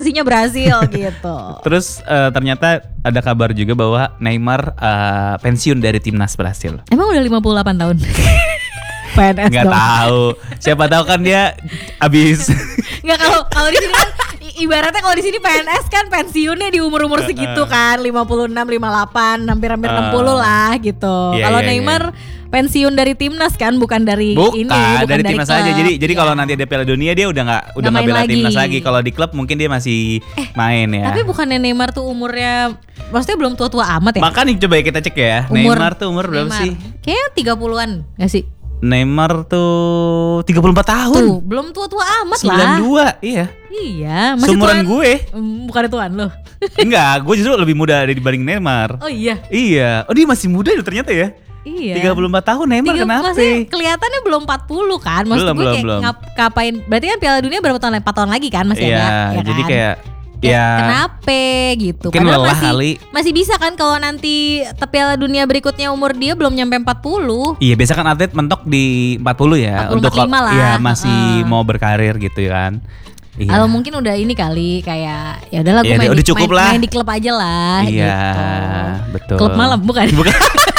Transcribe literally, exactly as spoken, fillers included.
prestasinya berhasil gitu. Terus uh, ternyata ada kabar juga bahwa Neymar uh, pensiun dari timnas Brasil. Emang udah lima puluh delapan tahun? P N S Nggak dong. tahu. Siapa tahu kan dia abis. Nggak, kalau kalau di sini kan i- ibaratnya kalau di sini P N S kan pensiunnya di umur-umur segitu kan, lima puluh enam, lima puluh delapan, hampir-hampir enam puluh lah gitu. Iya, Kalau iya, Neymar iya. pensiun dari timnas kan, bukan dari Bukan, ini, bukan dari dari timnas klub. aja. Jadi jadi Iya. kalau nanti ada Piala Dunia dia udah nggak udah Nggak nggak main bela lagi. timnas lagi. Kalau di klub mungkin dia masih main ya. Tapi bukannya Neymar tuh umurnya, maksudnya belum tua-tua amat ya? Makanya coba ya kita cek ya. Umur- Neymar tuh umur berapa Neymar. sih? Kayaknya tiga puluhan gak sih? Neymar tuh tiga puluh empat tahun. Tuh, belum tua-tua amat sembilan lah. dua, iya. Iya, masih Seumuran tuan. gue. Hmm, bukan tuan lo. Enggak, gue justru lebih muda dari dibanding Neymar. Oh iya. Iya. Oh dia masih muda itu ternyata ya. Iya. tiga puluh empat tahun Neymar Tiga- kenapa? maksudnya kelihatannya belum empat puluh kan. Maksud Belum, gue belum, kayak belum. ngap, ngapain. Berarti kan Piala Dunia berapa tahun lagi? empat tahun lagi kan masih Iya, ada. Ya jadi kan? kayak Ya, ya kenapa gitu? mungkin Padahal lelah masih kali. masih bisa kan kalau nanti te- Piala Dunia berikutnya umur dia belum nyampe empat puluh. Iya biasa kan atlet mentok di empat puluh ya. empat puluh, Untuk empat puluh lima lah. ya masih Heeh. mau berkarir gitu kan. Iya. Kalau mungkin udah ini kali kayak ya udahlah gue Ya, main, udah di- cukup main, lah. main di klub aja lah Iya, gitu. betul. Klub malam bukan? Bukan.